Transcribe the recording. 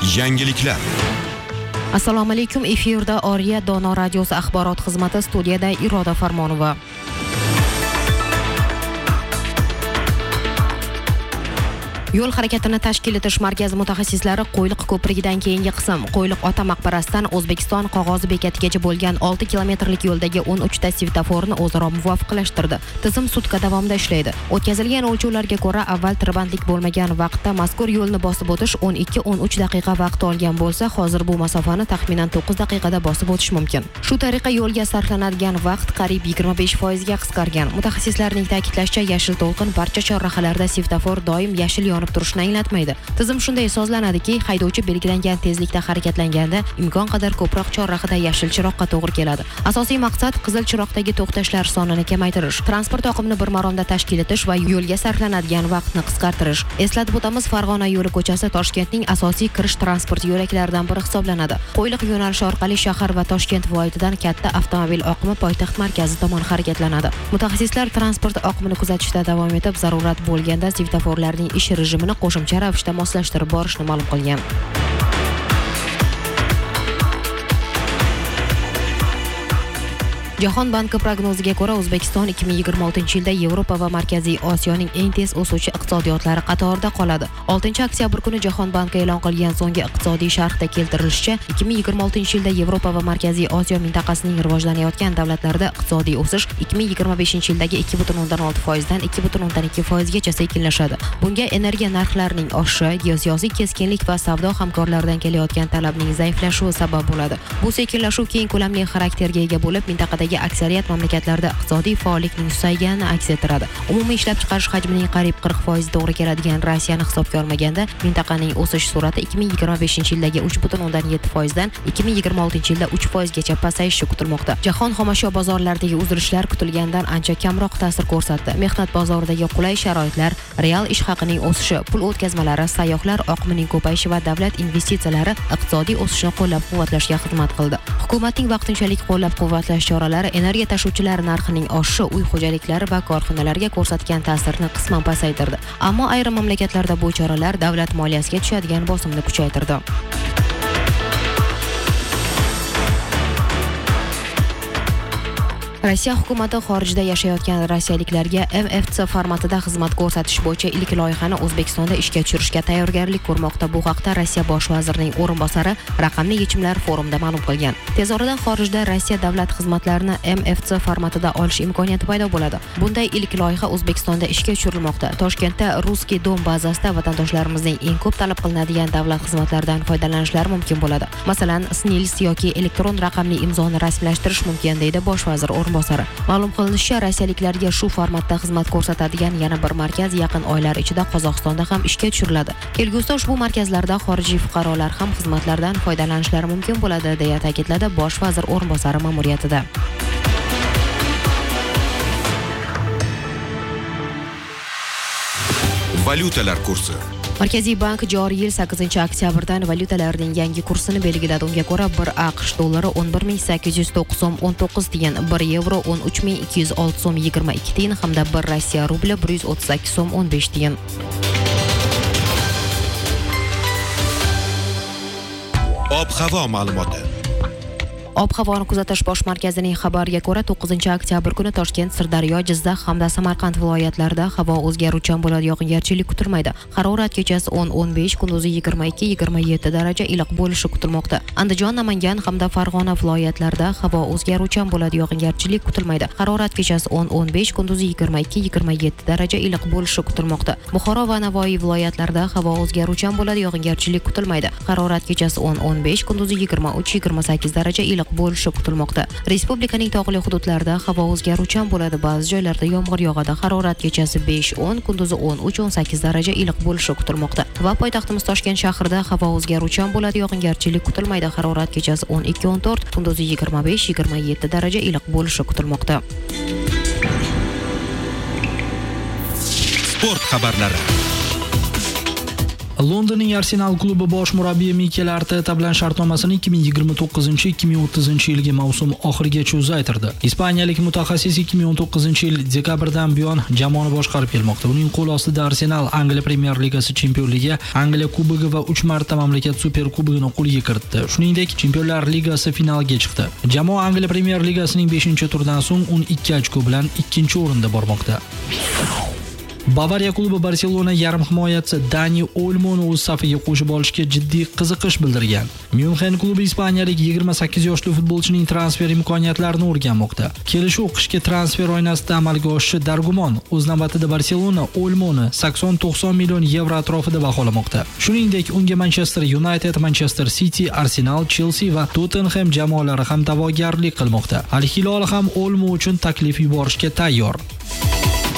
Yangiliklar. Assalomu alaykum. Efirda Oriya Dono radiosi axborot xizmati, studiyada Iroda Farmonova. Yo'l harakatini tashkil etish markazi mutaxassislari Qo'yliq ko'prigidan keyingi qism Qo'yliq ota maqbarasidan O'zbekiston qog'ozi bekatigacha bo'lgan 6 kilometrlik yo'ldagi 13 ta svetoforni o'zaro muvofiqlashtirdi. Tizim sutka davomida ishlaydi. O'tkazilgan o'lchovlarga ko'ra avval tirbandlik bo'lmagan vaqtda mazkur yo'lni bosib o'tish 12-13 daqiqa vaqt olgan bo'lsa, hozir bu masofani taxminan 9 daqiqada bosib o'tish mumkin. Shu tariqa yo'lga sarflanadigan vaqt qariyb 25% ga qisqargan. Mutaxassislarning ta'kidlashicha, yashil to'lqin barcha chorrahalarda svetofor doim yashil yonib turishni anglatmaydi. Tizim shunday sozlanadiki, haydovchi belgilangan tezlikda harakatlanganda imkon qadar ko'proq chorrahada yashil chiroqqa to'g'ri keladi. Asosiy maqsad qizil chiroqdagi to'xtashlar sonini kamaytirish, transport oqimini bir maromda tashkil etish va yo'lga sarflanadigan vaqtni qisqartirish. Eslatib o'tamiz, Farg'ona yo'li ko'chasi Toshkentning asosiy kirish transport yo'laklaridan biri hisoblanadi. Qo'yliq yo'nalishi orqali shahar va Toshkent viloyatidan katta avtomobil oqimi poytaxt markazi tomon harakatlanadi. Mutaxassislar transport oqimini kuzatishda davom etib, zarurat bo'lganda svetoforlarning ish rejimini qo'shimcha ravishda moslashtirib borishni ma'lum qilgan. Jahon banki prognoziga ko'ra, O'zbekiston 2026-yilda Yevropa va Markaziy Osiyoning eng tez o'suvchi iqtisodiyotlari qatorida qoladi. 6-oktyabr kuni Jahon banki e'lon qilgan so'nggi iqtisodiy sharhda keltirilishicha, 2026-yilda Yevropa va Markaziy Osiyo mintaqasining rivojlanayotgan davlatlarida iqtisodiy o'sish 2025-yildagi 2.6% dan 2.2% gacha sekinlashadi. Bunga energiya narxlarining oshishi, geosiyosiy keskinlik va savdo hamkorlaridan kelayotgan talabning zaiflashuvi sabab bo'ladi. Bu sekinlashuv keng ko'lamli xarakterga ega bo'lib, mintaqada aksariyat mamlakatlarda iqtisodiy faollikning susayganini aks ettiradi. Umumiy ishlab chiqarish hajmining qariyb 40% to'g'ri keladigan Rossiyani hisobga olmaganda, mintaqaning o'sish sur'ati 2025-yildagi 3.7% dan 2026-yilda 3% gacha pasayishi kutilmoqda. Jahon xomashyo bozorlaridagi uzilishlar kutilgandan ancha kamroq ta'sir ko'rsatdi. Mehnat bozoridagi qulay sharoitlar, real ish haqining o'sishi, pul o'tkazmalari, sayyohlar oqimining ko'payishi va davlat investitsiyalari iqtisodiy o'sishni qo'llab-quvvatlashga xizmat qildi. Hukumatning vaqtinchalik qo'llab-quvvatlash choralari energiya tashuvchilari narxining oshishi uy xo'jaliklari va korxonalarga ko'rsatgan ta'sirni qisman pasaytirdi. Ammo ayrim mamlakatlarda bu choralar davlat moliyasiga tushadigan bosimni kuchaytirdi. Rossiya hukumati xorijda yashayotgan rossiyaliklarga MFC formatida xizmat ko'rsatish bo'yicha ilk loyihani O'zbekistonda ishga tushirishga tayyorgarlik ko'rmoqda. Bu haqda Rossiya bosh vazirining o'rinbosari raqamli yechimlar forumida ma'lum qilgan. Tez orada xorijda Rossiya davlat xizmatlarini MFC formatida olish imkoniyati paydo bo'ladi. Bunday ilk loyiha O'zbekistonda ishga tushirilmoqda. Toshkentda Ruskiy dom bazasida vatandoshlarimizning eng ko'p talab qilinadigan davlat xizmatlaridan foydalanishlari mumkin bo'ladi. Masalan, SNILS yoki elektron raqamli imzoni rasmiylashtirish mumkin, deydi bosh vazir o'rinbosari. Ma'lum qilinishicha, rossiyaliklarga shu formatda xizmat ko'rsatadigan yana bir markaz yaqin oylar ichida Qozog'istonda ham ishga tushiriladi. Kelgusida ushbu markazlarda xorijiy fuqarolar ham xizmatlardan foydalanishlari mumkin bo'ladi, deya ta'kidladi bosh vazir o'rinbosari ma'muriyatida. Valyutalar kursi. Markaziy bank joriy yil 8-oktyabrdan valyutalarning yangi kursini belgiladi. Unga ko'ra 1 AQSh dollari 11.809 so'm 19 tiyin, 1 yevro 13.206 so'm 22 tiyin hamda 1 Rossiya rubli 138 so'm 15 tiyin. Ob-havo ma'lumoti. Ob-havoni kuzatish bosh markazining xabariga ko'ra, 9-oktyabr kuni Toshkent, Sirdaryo, Jizzax hamda Samarqand viloyatlarida havo o'zgaruvchan bo'ladi, yog'ingarchilik kutilmaydi. Harorat kechasi 10-15, kunduzi 22-27 daraja iliq bo'lishi kutilmoqda. Andijon, Namangan hamda Farg'ona viloyatlarida havo o'zgaruvchan bo'ladi, yog'ingarchilik kutilmaydi. Harorat kechasi 10-15, kunduzi 22-27 daraja iliq bo'lishi kutilmoqda. Buxoro va Navoiy viloyatlarida havo o'zgaruvchan bo'ladi, yog'ingarchilik kutilmaydi. Harorat kechasi 10-15, kunduzi 23-28 daraja iliq bo'lishi kutilmoqda. Respublikaning tog'li hududlarida havo o'zgaruvchan bo'ladi, ba'zi joylarda yomg'ir yog'adi. Harorat kechasi 5-10, kunduzi 13-18 daraja iliq bo'lishi kutilmoqda. Va poytaxtimiz Toshkent shahrida havo o'zgaruvchan bo'ladi, yog'ingarchilik kutilmaydi. Harorat kechasi 12-14, kunduzi 25-27 daraja iliq bo'lishi kutilmoqda. Sport xabarlari. Londonning Arsenal klubi bosh murabbiyi Mikel Arteta bilan shartnomasini 2029-2030 yilgi mavsum oxirigacha uzaytirdi. Ispaniyalik mutaxassis 2019-yil dekabrdan buyon jamoani boshqarib kelmoqda. Uning qo'l ostida Arsenal Angliya Premyer Ligasi chempionligi, Angliya kubogi va 3 marta mamlakat super kubogini qo'lga kiritdi. Shuningdek, Chempionlar Ligasi finaliga chiqdi. Jamoa Angliya Premyer Ligasining 5-turdan so'ng 12 ochko bilan 2-o'rinda bormoqda. Bavariya klubi Barselona yarim himoyachisi Dani Olmoni o'z safiga qo'shib olishga jiddiy qiziqish bildirgan. Myunxen klubi ispaniyalik 28 yoshli futbolchining transfer imkoniyatlarini o'rganmoqda. Kelishuv qishki transfer oynasida amalga oshishi dargumon. O'z navbatida Barselona Olmoni 80-90 million yevro atrofida baholamoqda. Shuningdek, unga Manchester United, Manchester City, Arsenal, Chelsea va Tottenham jamoalari ham da'vogarlik qilmoqda. Al-Hilol ham Olmo uchun taklif yuborishga tayyor.